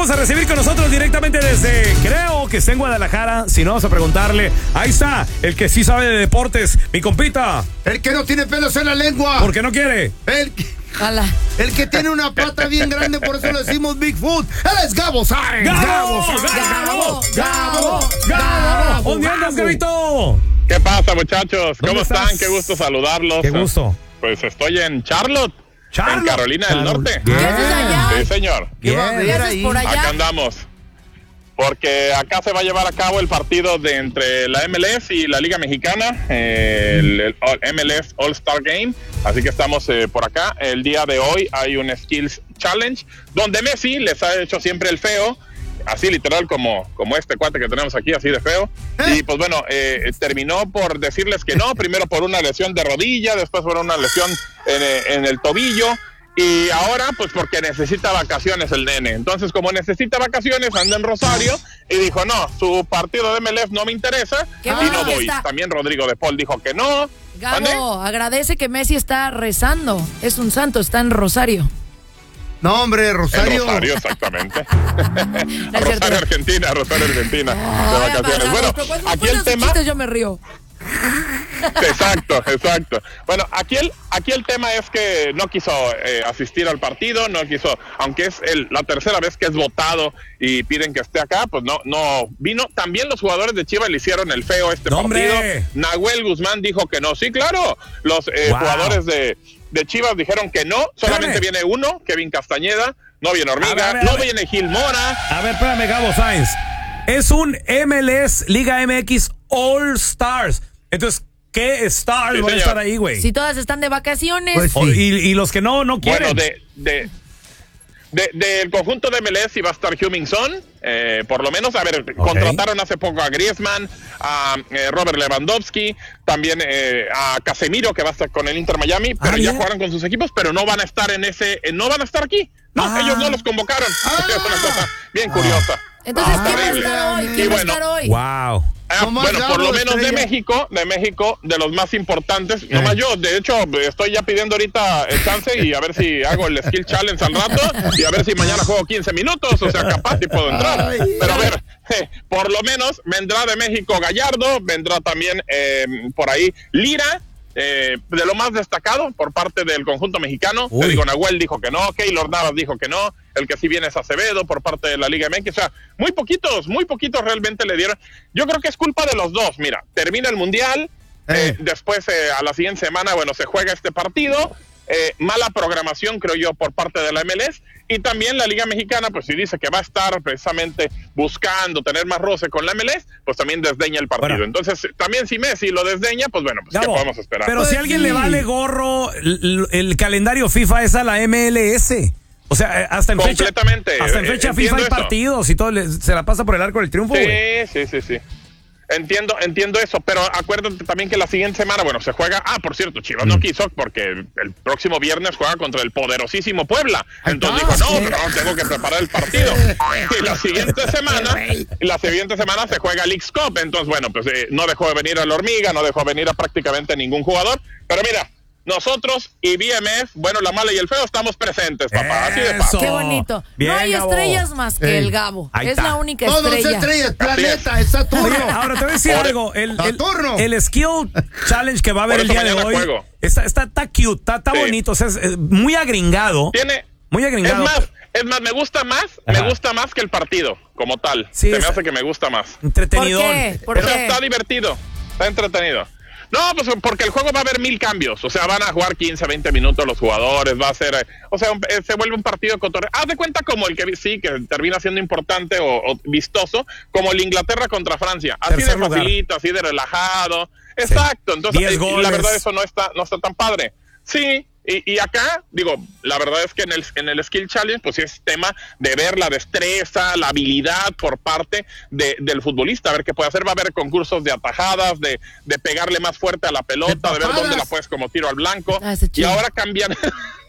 vamos a recibir con nosotros directamente desde, creo que está en Guadalajara. Si no, vamos a preguntarle. Ahí está, el que sí sabe de deportes, mi compita. El que no tiene pelos en la lengua. ¿Por qué no quiere? El que tiene una pata bien grande, por eso le decimos Bigfoot. Él es Gabo Sáenz. ¡Gabo! ¿Dónde andas, Gabito? ¿Qué pasa, muchachos? ¿Cómo estás? están? Qué gusto saludarlos. Qué gusto. Pues estoy en Charlotte, en Carolina del Norte. ¿Qué haces allá? Sí, señor. ¿Qué va a haber ¿Qué haces ahí? por allá? Acá andamos. Porque acá se va a llevar a cabo el partido entre la MLS y la Liga Mexicana, el MLS All-Star Game. Así que estamos por acá. El día de hoy hay un Skills Challenge, donde Messi les ha hecho siempre el feo, así literal como este cuate que tenemos aquí, así de feo. Y pues bueno, terminó por decirles que no, primero por una lesión de rodilla, después por una lesión en el tobillo. Y ahora, pues porque necesita vacaciones el nene. Entonces, como necesita vacaciones, anda en Rosario y dijo, no, su partido de MLS no me interesa y no voy. También Rodrigo de Paul dijo que no. Gabo, agradece que Messi está rezando. Es un santo, está en Rosario. No, hombre, Rosario. En Rosario, exactamente. Rosario, Argentina, de vacaciones. Bueno, aquí el tema... Chistes, yo me río. Exacto. Bueno, aquí el tema es que no quiso asistir al partido, no quiso, aunque es la tercera vez que es votado y piden que esté acá, pues no vino. También los jugadores de Chivas le hicieron el feo partido. ¡Hombre! Nahuel Guzmán dijo que no. Sí, claro, los jugadores de Chivas dijeron que no, solamente viene uno, Kevin Castañeda, no viene Hormiga, no viene Gil Mora. A ver, espérame, Gabo Sáenz. Es un MLS Liga MX All Stars. Entonces, ¿qué stars van a estar ahí, güey? Si todas están de vacaciones. Pues sí. Y los que no quieren. Bueno, del conjunto de MLS iba a estar Heung-min Son, por lo menos. A ver, contrataron hace poco a Griezmann, a Robert Lewandowski, también a Casemiro, que va a estar con el Inter Miami, pero ya jugaron con sus equipos, pero no van a estar no van a estar aquí. No, ellos no los convocaron. Es una cosa bien curiosa. Entonces, ¿quién va a estar hoy? ¿Quién va a estar hoy? Wow. Bueno, por lo menos de México, de los más importantes, nomás yo, de hecho, estoy ya pidiendo ahorita el chance y a ver si hago el Skill Challenge al rato y a ver si mañana juego 15 minutos, o sea, capaz si puedo entrar. Pero a ver, por lo menos vendrá de México Gallardo, vendrá también por ahí Lira, de lo más destacado por parte del conjunto mexicano. Te digo, Nahuel dijo que no, Keylor Navas dijo que no, el que sí viene es Acevedo por parte de la Liga MX. O sea, muy poquitos realmente le dieron. Yo creo que es culpa de los dos. Mira, termina el Mundial, después a la siguiente semana, bueno, se juega este partido. Mala programación, creo yo, por parte de la MLS, y también la Liga Mexicana, pues si dice que va a estar precisamente buscando tener más roce con la MLS, pues también desdeña el partido. Bueno. Entonces, también si Messi lo desdeña, pues bueno, pues Gabo, ¿qué podemos esperar? Pero si a alguien le vale gorro el calendario FIFA es a la MLS. O sea, hasta en fecha FIFA hay partidos y todo, se la pasa por el arco del triunfo. Sí. Entiendo eso, pero acuérdate también que la siguiente semana, bueno, se juega, por cierto, Chivas no quiso porque el próximo viernes juega contra el poderosísimo Puebla. Entonces dijo, no, tengo que preparar el partido. Y la siguiente semana se juega Leagues Cup. Entonces, bueno, pues no dejó de venir a la Hormiga, no dejó de venir a prácticamente ningún jugador. Pero mira, nosotros y BMF, bueno, la mala y el feo, estamos presentes, papá. Así de fácil. Qué bonito. Bien, no hay Gabo. Estrellas más que el Gabo. Ahí es está. la única Todos estrella. estrellas, planeta, es Saturno. Oye, ahora te voy a decir algo. El Skill Challenge que va a haber el día de hoy está cute, está bonito. O sea, es muy agringado. Muy agringado. Es más, me gusta más que el partido como tal. Sí, se me hace que me gusta más. Entretenido. ¿Por qué? Está divertido, está entretenido. No, pues porque el juego va a haber 1000 cambios. O sea, van a jugar 15, 20 minutos los jugadores. Va a ser, se vuelve un partido de cotorreo. Haz de cuenta como el que termina siendo importante o vistoso, como el Inglaterra contra Francia. Así de facilito, así de relajado. Exacto. Entonces, 10 goles. La verdad, eso no está tan padre. Sí. Y acá, digo, la verdad es que en el Skill Challenge, pues sí es tema de ver la destreza, la habilidad por parte del futbolista, a ver qué puede hacer. Va a haber concursos de atajadas, de pegarle más fuerte a la pelota, de ver dónde la puedes como tiro al blanco. Y ahora cambian.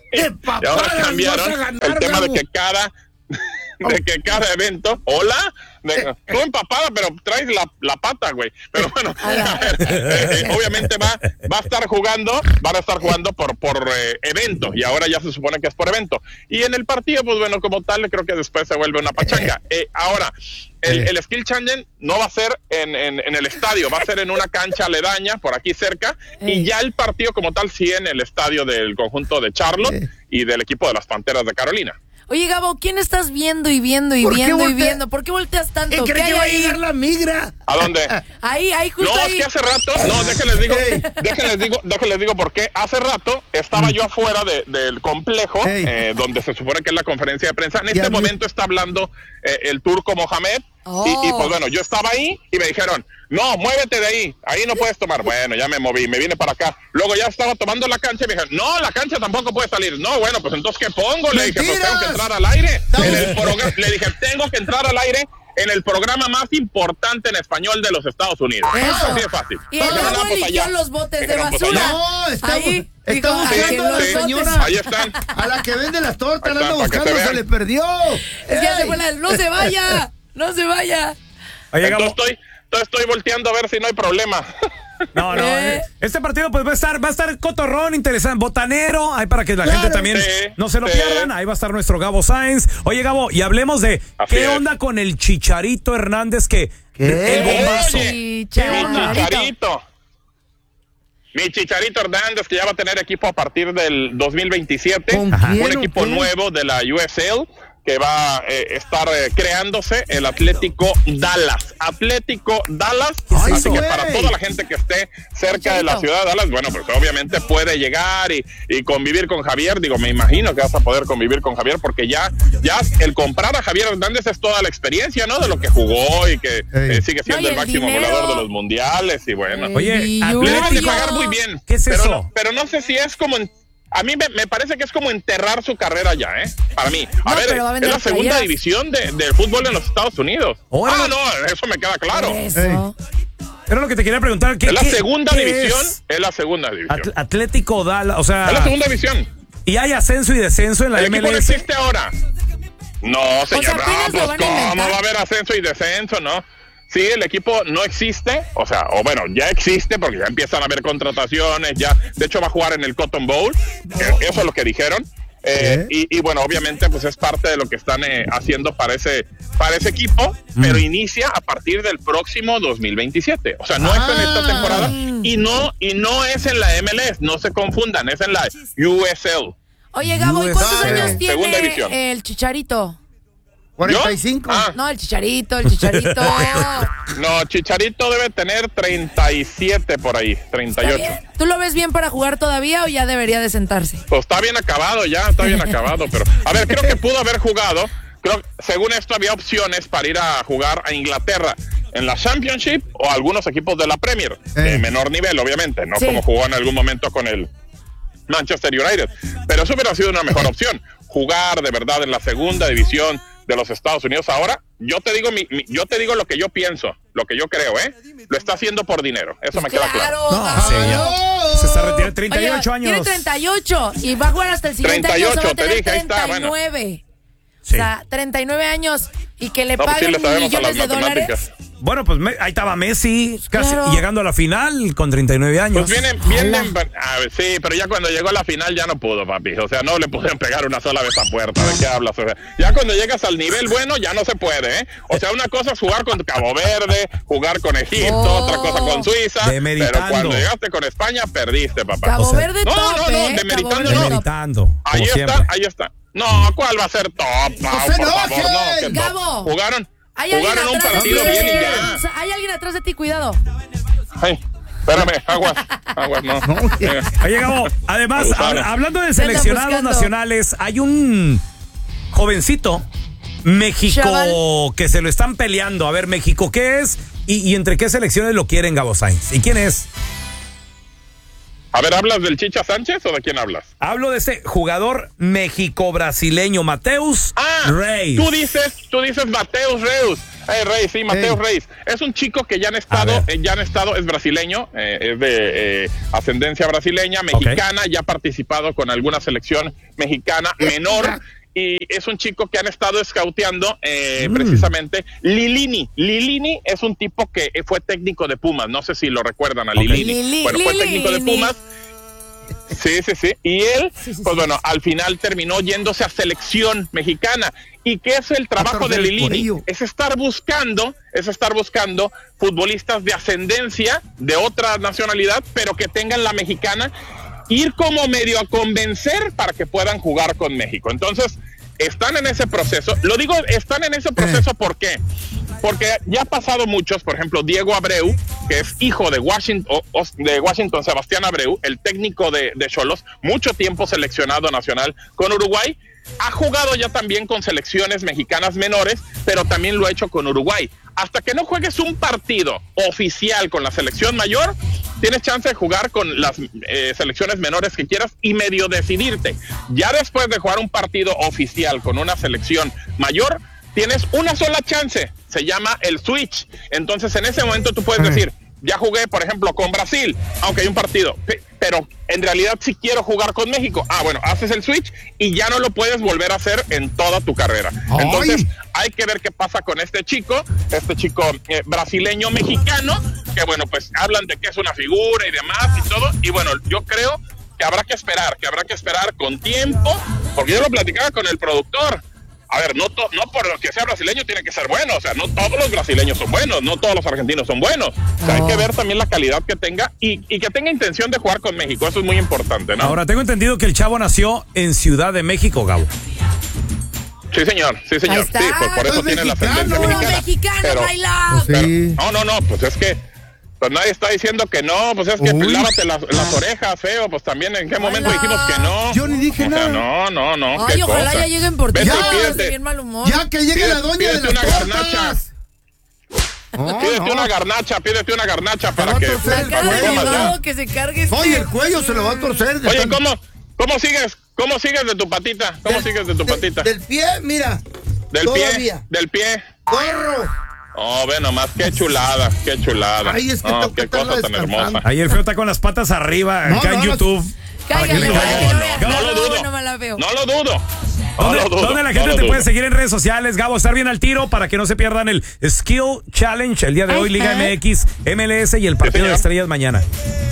Y ahora cambiaron el tema de que cada evento, Tú empapada, pero traes la pata, güey. Pero bueno, obviamente van a estar jugando por evento, y ahora ya se supone que es por evento. Y en el partido, pues bueno, como tal, creo que después se vuelve una pachanga. Ahora, el Skill Challenge no va a ser en el estadio, va a ser en una cancha aledaña, por aquí cerca, y ya el partido como tal sí en el estadio del conjunto de Charlotte y del equipo de las Panteras de Carolina. Oye, Gabo, ¿quién estás viendo y viendo y viendo y viendo? ¿Por qué volteas tanto? ¿Crees que va a llegar la migra? ¿A dónde? Ahí, justo ahí. No, es que hace rato, déjenles digo por qué. Hace rato estaba yo afuera del complejo, donde se supone que es la conferencia de prensa. En este momento está hablando el turco Mohamed. Y pues bueno, yo estaba ahí y me dijeron, no, muévete de ahí no puedes tomar. Bueno, ya me moví, me vine para acá. Luego ya estaba tomando la cancha y me dijeron, no, la cancha tampoco puede salir. No, bueno, pues entonces ¿qué pongo? Le dije, pues tengo que entrar al aire. Le dije, tengo que entrar al aire en el programa más importante en español de los Estados Unidos. Así de fácil. Y el Gabo eligió los botes de basura. No, estamos buscando a la señora. Ahí están. A la que vende las tortas, la anda buscando, se le perdió. Es que ya se fue no se vaya. No se vaya. Entonces estoy volteando a ver si no hay problema. No. Este partido pues va a estar cotorrón, interesante, botanero, ahí para que la gente también no se lo pierdan. Ahí va a estar nuestro Gabo Sainz. Oye, Gabo, y hablemos de qué onda con el Chicharito Hernández, que el bombazo. Mi Chicharito Hernández, que ya va a tener equipo a partir del 2027, un equipo nuevo de la USL, que va a estar creándose, el Atlético Dallas. Así que para toda la gente que esté cerca de la ciudad de Dallas, bueno, pues obviamente puede llegar y convivir con Javier. Digo, me imagino que vas a poder convivir con Javier, porque ya el comprar a Javier Hernández es toda la experiencia, ¿no? De lo que jugó y que sigue siendo el máximo goleador de los mundiales. Y bueno, oye, le deben de pagar muy bien. ¿Qué es eso? Pero no sé si es como a mí me parece que es como enterrar su carrera ya, para mí. A ver, es la segunda división del fútbol en los Estados Unidos. No, eso me queda claro. Eso. Era lo que te quería preguntar. Es la segunda división. Es la segunda división. Atlético Dallas, o sea... Es la segunda división. ¿Y hay ascenso y descenso en la MLS? ¿El equipo no existe ahora? No, señor. O sea, ¿cómo va a haber ascenso y descenso, no? Sí, el equipo no existe, ya existe porque ya empiezan a haber contrataciones, de hecho va a jugar en el Cotton Bowl, eso es lo que dijeron, y bueno, obviamente pues es parte de lo que están haciendo para ese equipo, pero inicia a partir del próximo 2027, o sea, no es en esta temporada, y no es en la MLS, no se confundan, es en la USL. Oye, Gabo, ¿y cuántos años tiene el Chicharito? 45. No, el Chicharito. No, Chicharito debe tener 37 por ahí, 38. ¿Tú lo ves bien para jugar todavía o ya debería de sentarse? Pues está bien acabado, pero a ver, creo que pudo haber jugado. Según esto había opciones para ir a jugar a Inglaterra en la Championship o algunos equipos de la Premier, de menor nivel, obviamente, no como jugó en algún momento con el Manchester United, pero eso hubiera sido una mejor opción, jugar de verdad en la segunda división de los Estados Unidos. Ahora, yo te digo lo que yo pienso, lo que yo creo, lo está haciendo por dinero, eso me queda claro. Se está retirando 38 años. Tiene 38 y va a jugar hasta el siguiente 38, año, se va a tener 39. O sea, 39 años y que le paguen millones de dólares. Bueno, pues ahí estaba Messi, casi llegando a la final con 39 años. Pues viene sí, pero ya cuando llegó a la final ya no pudo, papi. O sea, no le pudieron pegar una sola vez a puerta. ¿De qué hablas? O sea, ya cuando llegas al nivel bueno ya no se puede, O sea, una cosa es jugar con Cabo Verde, jugar con Egipto, otra cosa con Suiza. Pero cuando llegaste con España, perdiste, papá. Cabo Verde demeritando. Ahí está. No, ¿cuál va a ser top? Por favor, no. Gabo. Jugaron un partido bien y ya. Hay alguien atrás de ti, cuidado. Ay, espérame, aguas, no. Oye, Gabo, además, hablando de seleccionados nacionales, hay un jovencito, México, que se lo están peleando. A ver, México, ¿qué es? ¿Y entre qué selecciones lo quieren, Gabo Sainz? ¿Y quién es? A ver, ¿hablas del Chicha Sánchez o de quién hablas? Hablo de ese jugador México-brasileño, Mateus Reis. Tú dices Mateus Reis. Reis, sí, Mateus Reis. Es un chico que ya han estado, es brasileño, es de ascendencia brasileña, mexicana, ya ha participado con alguna selección mexicana menor y es un chico que han estado scouteando precisamente. Lilini es un tipo que fue técnico de Pumas, no sé si lo recuerdan a Lilini. Bueno, fue técnico de Pumas. Sí. Y él, pues bueno, al final terminó yéndose a selección mexicana. ¿Y qué es el trabajo de Lilini? Es estar buscando futbolistas de ascendencia, de otra nacionalidad, pero que tengan la mexicana, ir como medio a convencer para que puedan jugar con México. Entonces, están en ese proceso. Lo digo, están en ese proceso, ¿por qué? Porque ya ha pasado muchos, por ejemplo, Diego Abreu, que es hijo de Washington Sebastián Abreu, el técnico de Xolos, mucho tiempo seleccionado nacional con Uruguay, ha jugado ya también con selecciones mexicanas menores, pero también lo ha hecho con Uruguay. Hasta que no juegues un partido oficial con la selección mayor, tienes chance de jugar con las selecciones menores que quieras y medio decidirte. Ya después de jugar un partido oficial con una selección mayor, tienes una sola chance, se llama el switch. Entonces en ese momento tú puedes decir, ya jugué por ejemplo con Brasil, aunque hay un partido, pero en realidad sí quiero jugar con México. Bueno, haces el switch y ya no lo puedes volver a hacer en toda tu carrera. Entonces hay que ver qué pasa con este chico brasileño mexicano, que bueno, pues hablan de que es una figura y demás y todo, y bueno, yo creo que habrá que esperar con tiempo, porque yo lo platicaba con el productor. A ver, no por que sea brasileño tiene que ser bueno, o sea, no todos los brasileños son buenos, no todos los argentinos son buenos. O sea, hay que ver también la calidad que tenga y que tenga intención de jugar con México, eso es muy importante, ¿no? Ahora, tengo entendido que el chavo nació en Ciudad de México, Gabo. Sí, señor. Sí, pues por eso tiene la ascendencia mexicana. No, pues es que pues nadie está diciendo que no, pues es que lávate las orejas, feo, pues también en qué momento dijimos que no. Yo ni dije nada. No. Ay, ojalá ya lleguen por ti. Bien mal humor. Ya que llegue la doña de las tortas. Pídete una garnacha para que que se cargue. Oye, el cuello se lo va a torcer. Oye, ¿cómo sigues de tu patita? Del pie, mira. Del pie. Corro. Oh, ve nomás, qué chulada. Ay, es que qué cosa tan hermosa. Ahí el feo está con las patas arriba, acá en YouTube. No lo dudo. ¿Dónde la gente te puede seguir en redes sociales, Gabo? Estar bien al tiro para que no se pierdan el Skill Challenge el día de hoy, Liga MX, MLS y el partido de estrellas mañana.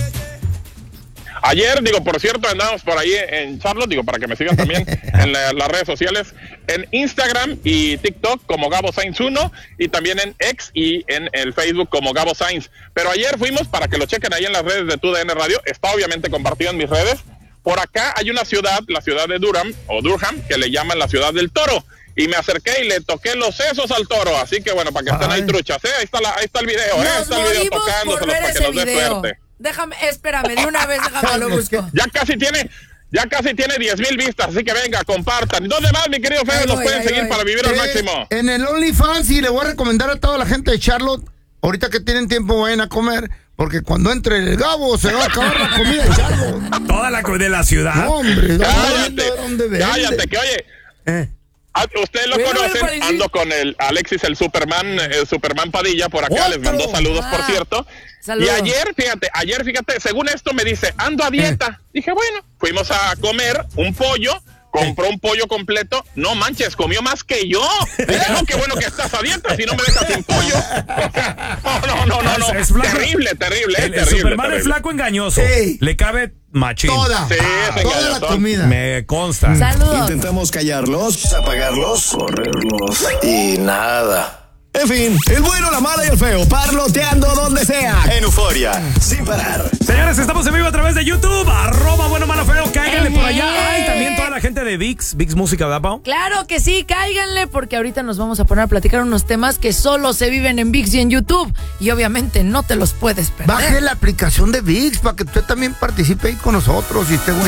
Ayer, por cierto, andamos por ahí en Charlotte, para que me sigan también en las redes sociales, en Instagram y TikTok como Gabo Sainz 1 y también en X y en el Facebook como Gabo Sainz. Pero ayer fuimos, para que lo chequen ahí en las redes de TUDN Radio, está obviamente compartido en mis redes. Por acá hay una ciudad, la ciudad de Durham, que le llaman la ciudad del toro. Y me acerqué y le toqué los sesos al toro, así que bueno, para que estén ahí truchas, ahí está el video, está el video tocándoselos para que nos dé suerte. Espérame, de una vez lo busco. Ya casi tiene 10,000 vistas, así que venga, compartan. ¿Dónde más, mi querido Feo, nos pueden seguir para vivir al máximo? En el OnlyFans, y le voy a recomendar a toda la gente de Charlotte, ahorita que tienen tiempo vayan a comer, porque cuando entre el Gabo se va a acabar la comida de Charlotte. Toda la comida de la ciudad. No, hombre, cállate, que oye. Ustedes lo conocen, ando con el Alexis, el Superman Padilla, por acá, les mandó saludos, por cierto. Saludos. Y ayer, fíjate, según esto me dice, ando a dieta. Dije, bueno, fuimos a comer un pollo, compró un pollo completo. No manches, comió más que yo. Dije, no, qué bueno que estás a dieta, si no me dejas sin pollo. No. Es flaco. Terrible. El Superman es flaco engañoso. Sí. Le cabe machín. Toda la comida. Me consta. Saludos. Intentamos callarlos, apagarlos, correrlos y nada. En fin, el bueno, la mala y el feo, parloteando donde sea. En Euforia, sin parar. Señores, estamos en vivo a través de YouTube. @bueno, malo, feo. Cáiganle por allá. Ay, también toda la gente de VIX Música, ¿verdad, Pau? Claro que sí, cáiganle, porque ahorita nos vamos a poner a platicar unos temas que solo se viven en VIX y en YouTube. Y obviamente no te los puedes perder. Baje la aplicación de VIX para que usted también participe ahí con nosotros y esté bueno.